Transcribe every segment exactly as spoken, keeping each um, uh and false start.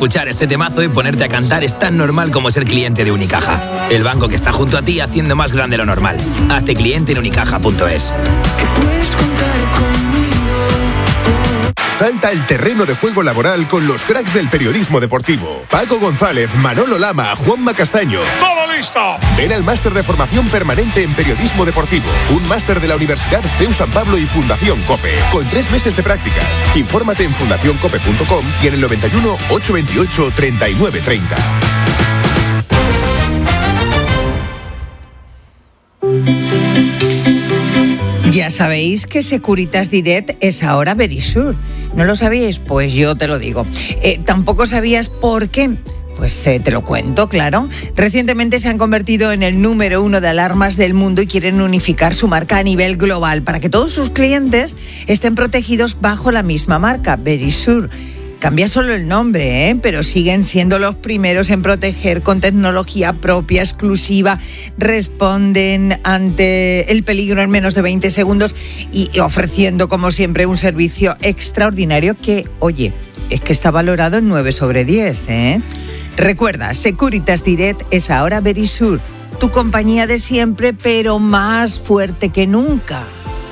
escuchar este temazo y ponerte a cantar es tan normal como ser cliente de Unicaja. El banco que está junto a ti haciendo más grande lo normal. Hazte cliente en unicaja punto es. Salta el terreno de juego laboral con los cracks del periodismo deportivo. Paco González, Manolo Lama, Juanma Castaño. ¡Todo listo! Ven al máster de formación permanente en periodismo deportivo. Un máster de la Universidad C E U San Pablo y Fundación COPE. Con tres meses de prácticas. Infórmate en fundación cope punto com y en el noventa y uno, ochocientos veintiocho, treinta y nueve treinta. Ya sabéis que Securitas Direct es ahora Verisure. ¿No lo sabíais? Pues yo te lo digo. Eh, ¿Tampoco sabías por qué? Pues eh, te lo cuento, claro. Recientemente se han convertido en el número uno de alarmas del mundo y quieren unificar su marca a nivel global para que todos sus clientes estén protegidos bajo la misma marca, Verisure. Cambia solo el nombre, ¿eh? Pero siguen siendo los primeros en proteger con tecnología propia, exclusiva, responden ante el peligro en menos de veinte segundos y ofreciendo, como siempre, un servicio extraordinario que, oye, es que está valorado en nueve sobre diez, ¿eh? Recuerda, Securitas Direct es ahora Verisure, tu compañía de siempre, pero más fuerte que nunca.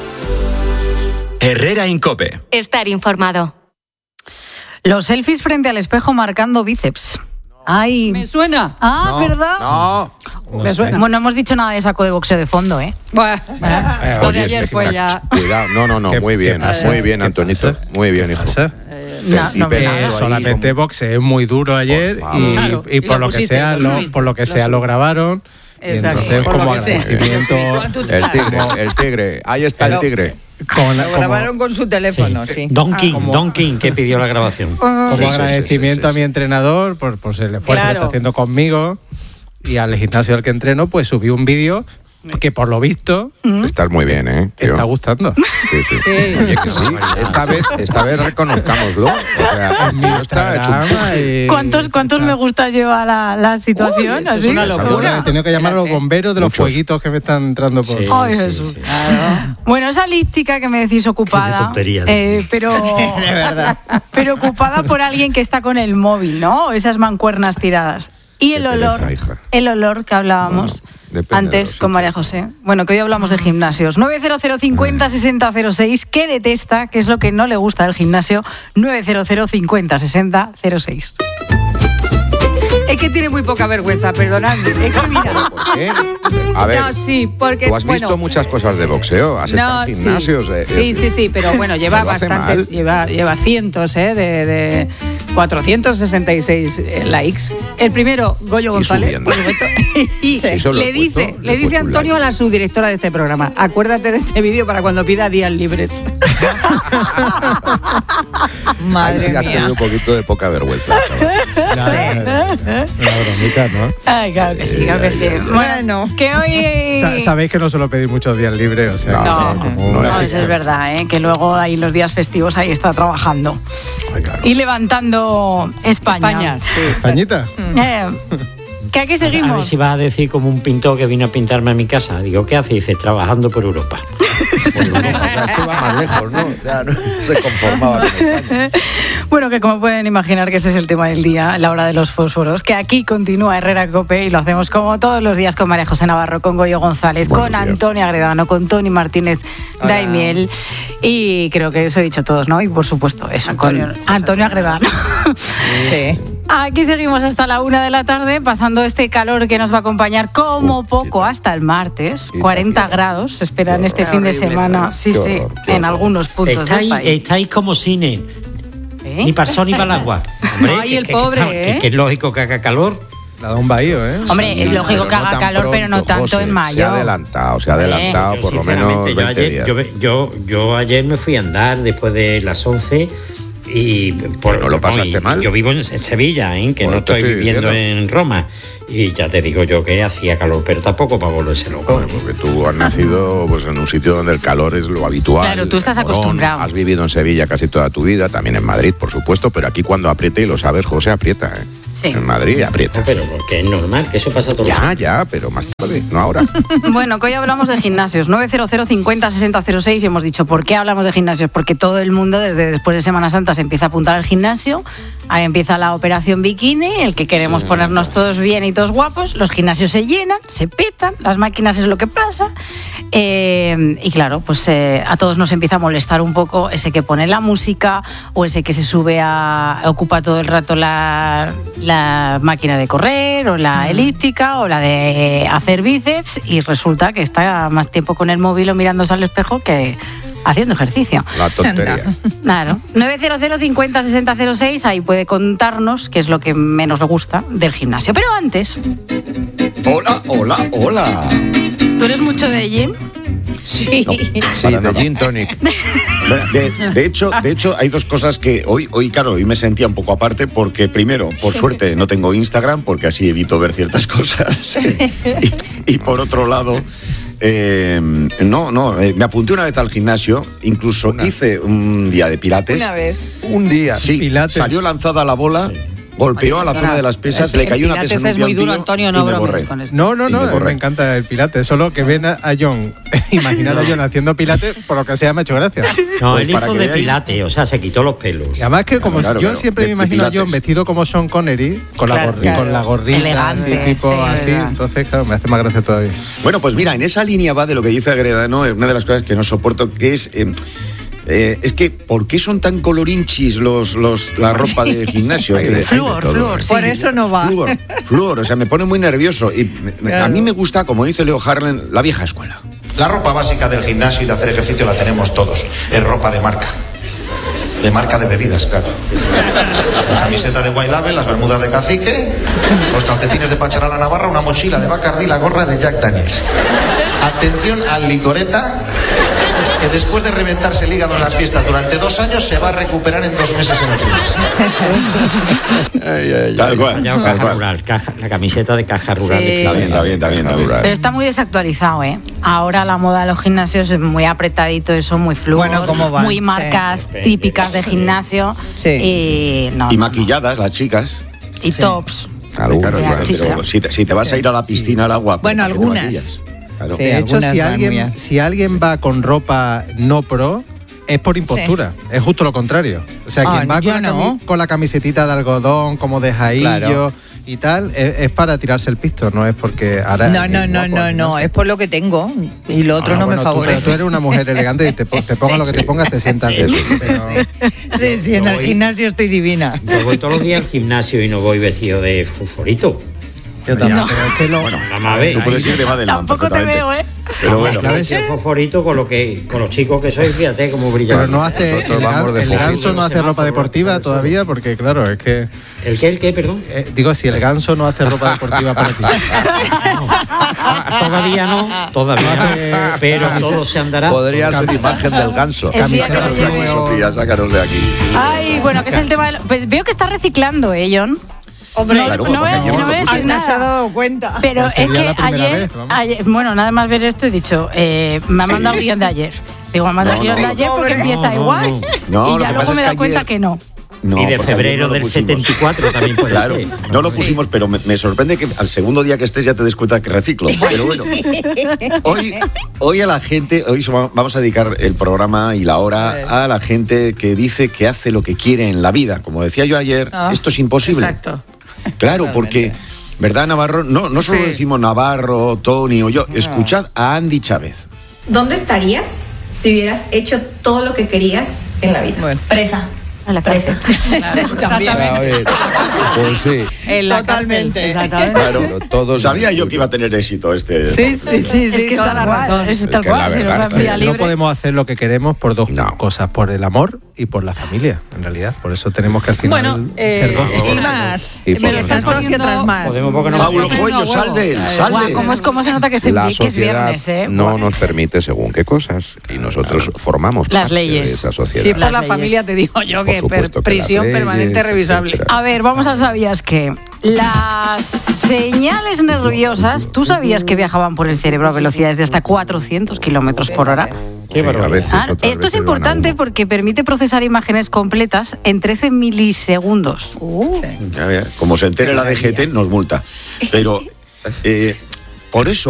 Herrera Incope. Estar informado. Los selfies frente al espejo marcando bíceps. Ay, me suena. Ah, no, ¿verdad? No, no me suena. Bueno, no hemos dicho nada de saco de boxeo de fondo, ¿eh? Bueno, eh, lo de ayer fue ya. Cuidado, no, no, no, muy bien, muy bien, Antonito, muy bien, hijo. No, no, eh, solamente boxeo es muy duro ayer y, claro, y, y por y lo, lo que sea, lo, por lo que sea lo grabaron. Exacto, y entonces por como lo que agradecimiento. El tigre, el tigre, ahí está el tigre. Con, lo grabaron como, con su teléfono, sí. sí. Don King, ah, como, Don King que pidió la grabación. Como sí, agradecimiento sí, sí, sí, sí. a mi entrenador por, por el esfuerzo claro. que está haciendo conmigo y al gimnasio al que entreno, pues subí un vídeo que por lo visto mm. estás muy bien, ¿eh? Te está gustando. Sí, sí. Sí. Oye, que sí. Esta vez, esta vez reconozcámoslo. O sea, el mío está hecho un... y... ¿Cuántos, cuántos me gusta lleva la, la situación? Uy, eso es una locura. He tenido que llamar a los bomberos de los Muchos. fueguitos que me están entrando por... Sí, Ay, sí, Jesús. Sí, sí. Claro. Bueno, esa lística que me decís ocupada, eh, pero, de verdad. pero ocupada por alguien que está con el móvil, ¿no? Esas mancuernas tiradas. Y el olor, pereza, el olor que hablábamos bueno, antes con María José. Bueno, que hoy hablamos de gimnasios. nueve cero cero cincuenta sesenta cero seis. ¿Qué detesta? ¿Qué es lo que no le gusta del gimnasio? nueve cero cero cincuenta sesenta cero seis. Es que tiene muy poca vergüenza, perdonadme. Es que mira. ¿Por qué? A ver, no, sí, porque, tú has visto bueno, muchas cosas de boxeo, has no, estado en gimnasios. Sí, eh, sí, eh, sí, sí, pero bueno, lleva no bastantes, lleva, lleva cientos eh, de, de cuatrocientos sesenta y seis likes. El primero, Goyo González, por supuesto, y sí. le dice, puesto, le dice Antonio like. a la subdirectora de este programa, acuérdate de este vídeo para cuando pida días libres. Madre Ahí mía. Has tenido un poquito de poca vergüenza. Sí. Una bromita, ¿no? Ay, claro que sí, claro que sí. Bueno, que hoy... Sa- Sabéis que no suelo pedir muchos días libres, o sea... No, no, no, no, no eso es verdad, ¿eh? Que luego ahí los días festivos ahí está trabajando. Ay, claro. Y levantando España. España, sí. ¿Españita? Eh, ¿Que aquí seguimos? A ver si vas a decir como un pintor que vino a pintarme a mi casa. Digo, ¿qué hace? Dice, trabajando por Europa. Por Europa. Ya esto va más lejos, ¿no? Ya no se conformaba con España. Bueno, que como pueden imaginar que ese es el tema del día, la hora de los fósforos, que aquí continúa Herrera Cope y lo hacemos como todos los días con María José Navarro, con Goyo González, Buenos con días. Antonio Agredano, con Tony Martínez Hola. Daimiel y creo que eso he dicho todos, ¿no? Y por supuesto eso, Antonio, con Antonio Agredano. Sí. Aquí seguimos hasta la una de la tarde, pasando este calor que nos va a acompañar como poco hasta el martes. cuarenta grados se esperan este fin de semana. Sí, sí, en algunos puntos del país. Estáis como cine. ¿Eh? Ni para el sol ni para el agua. Hombre, Ay, el que, pobre, que, ¿eh? que, que es lógico que haga calor. Le da un bahío, ¿eh? Hombre, sí, es lógico que haga no calor, pronto, pero no tanto José, en mayo. Se ha adelantado, se ha adelantado Eh, por lo menos yo veinte ayer, días. Yo, yo, yo ayer me fui a andar después de las once y... Por, ¿No lo pasaste y, mal? Yo vivo en Sevilla, ¿eh? Que Bueno, no estoy, estoy viviendo diciendo. en Roma. Y ya te digo yo que hacía calor, pero tampoco para volverse loco. Bueno, porque tú has nacido pues, en un sitio donde el calor es lo habitual. Claro, tú estás Morón, acostumbrado. Has vivido en Sevilla casi toda tu vida, también en Madrid, por supuesto, pero aquí cuando apriete, y lo sabes, José, aprieta. ¿eh? Sí. En Madrid aprieta. No, pero porque es normal, que eso pasa todo el Ya, mundo. ya, pero más tarde, no ahora. Bueno, que hoy hablamos de gimnasios. nueve cero cero cincuenta sesenta cero seis y hemos dicho, ¿por qué hablamos de gimnasios? Porque todo el mundo desde después de Semana Santa se empieza a apuntar al gimnasio. Ahí empieza la operación bikini, el que queremos sí, ponernos no. todos bien y todos guapos. Los gimnasios se llenan, se petan, las máquinas es lo que pasa. Eh, y claro, pues eh, a todos nos empieza a molestar un poco ese que pone la música o ese que se sube a... ocupa todo el rato la, la máquina de correr o la elíptica o la de hacer bíceps y resulta que está más tiempo con el móvil o mirándose al espejo que... haciendo ejercicio. La tontería. Claro. nueve cero cero cincuenta sesenta cero seis, ahí puede contarnos qué es lo que menos le gusta del gimnasio. Pero antes... Hola, hola, hola. ¿Tú eres mucho de gym? Sí. No, sí, de gin tonic. De, de, hecho, de hecho, hay dos cosas que hoy, hoy, claro, hoy me sentía un poco aparte porque, primero, por suerte, no tengo Instagram porque así evito ver ciertas cosas. y, y por otro lado... Eh, no, no, eh, me apunté una vez al gimnasio, incluso una. hice un día de pilates. Una vez. Un día, sí, pilates. Salió lanzada la bola, sí. golpeó Ay, a la zona de las pesas, el, le cayó una pesa en un es muy duro, Antonio, no bromes con esto. No, no, no, me, me encanta el pilates, solo que ven a, a John, imaginar a John haciendo pilates, por lo que sea me ha hecho gracia. No, pues él hizo de pilates, o sea, se quitó los pelos. Y además que como claro, yo claro, siempre me imagino a John vestido como Sean Connery, con, claro, la, gorri, claro. con la gorrita, elegante, así, tipo sí, así, verdad. Entonces, claro, me hace más gracia todavía. Bueno, pues mira, en esa línea va de lo que dice Agredano, una de las cosas que no soporto, que es... Eh, Eh, es que, ¿por qué son tan colorinchis los, los, la ropa de gimnasio? de, flúor, flúor. Sí. Por eso no va. Flúor, flúor, o sea, me pone muy nervioso. Y me, claro. A mí me gusta, como dice Leo Harlem, la vieja escuela. La ropa básica del gimnasio y de hacer ejercicio la tenemos todos. Es ropa de marca. De marca de bebidas, claro. La camiseta de White Label, las bermudas de Cacique, los calcetines de Pacharán a Navarra, una mochila de Bacardi, la gorra de Jack Daniels. Atención al licoreta, que después de reventarse el hígado en las fiestas durante dos años se va a recuperar en dos meses en el gimnasio. Tal cual, caja rural, caja, la camiseta de caja rural. Sí. Está bien, está bien, está bien, está bien. Pero está muy desactualizado, ¿eh? Ahora la moda de los gimnasios es muy apretadito, eso, muy fluido, bueno, ¿cómo van? muy marcas sí. típicas de gimnasio. Sí. Y, no, y maquilladas las chicas. Y sí. tops. Claro, claro, claro, pero si te, si te vas sí. a ir a la piscina al agua... Bueno, algunas... Claro. Sí, de hecho, si alguien, si alguien va con ropa no pro, es por impostura. Sí. Es justo lo contrario. O sea, quien oh, va con la, no. cami- con la camisetita de algodón, como de jaillo claro. y tal, es, es para tirarse el pisto, no es porque ahora... No, no, no, no, no, es por lo que tengo y lo otro ah, no bueno, me favorece. Tú, pero tú eres una mujer elegante y te, te pongas sí, lo que te pongas, te sientas sí, bien. Sí, pero... sí, sí, sí, en el voy, gimnasio estoy divina. Yo voy todos los días al gimnasio y no voy vestido de fosforito. Yo también, no. Pero es que lo... Bueno, nada más tú puedes ir de más adelante. Tampoco te veo, ¿eh? Pero bueno, la versión fosforito con lo que con los chicos que sois, fíjate cómo brilla. Pero no hace el, el ganso no hace ropa deportiva todavía porque claro, es que ¿El qué, el qué, perdón? Eh, digo, si el ganso no hace ropa deportiva para ti. No, todavía no, todavía no, pero todo se andará. Podría ser imagen del ganso. Camiseta de Sofía, sácanos de aquí. Ay, bueno, que es el tema de... Pues veo que está reciclando, ¿eh, John? Hombre, no, claro, no, no, no, no ves nada. Se ha dado cuenta. Pero es que ayer, vez, ayer, bueno, nada más ver esto he dicho, eh, me ha mandado el guión de ayer. Digo, me ha mandado el guión de ayer porque empieza no, igual. No, y ya luego me he dado cuenta que no. No, y de febrero no del setenta y cuatro también puede claro, ser. No lo pusimos, sí. pero me, me sorprende que al segundo día que estés ya te des cuenta que reciclo. Pero bueno, hoy, hoy a la gente, hoy vamos a dedicar el programa y la hora a la gente que dice que hace lo que quiere en la vida. Como decía yo ayer, oh, esto es imposible. Exacto. Claro, porque, ¿verdad, Navarro? No, no solo sí. decimos Navarro, Tony o yo, no. Escuchad a Andy Chávez. ¿Dónde estarías si hubieras hecho todo lo que querías en la vida? Bueno. Presa. En la presa. Claro, también. Pues sí. En la Totalmente. Claro, todos sabía yo que iba a tener éxito este. Sí, sí, sí, es que toda la razón. Es tal cual. Si nos no libre. podemos hacer lo que queremos por dos no. cosas, por el amor y por la familia, en realidad. Por eso tenemos que al final bueno, ser eh, dos. Y más. Y pero esas dos y otras más. Paulo Coelho, sal de él, sal de él. ¿Cómo es, cómo se nota que, se, la que es viernes, eh? No nos permite según qué cosas y nosotros formamos las parte leyes. de esa sociedad. Sí, por la familia te digo yo que per, que prisión leyes, permanente revisable. etcétera. A ver, vamos a sabías que las señales nerviosas, ¿tú sabías que viajaban por el cerebro a velocidades de hasta cuatrocientos kilómetros por hora? Qué barbaridad. Ah, esto es importante porque permite procesar imágenes completas en trece milisegundos. Uh. Sí. Como se entere la D G T, nos multa. Pero eh, por eso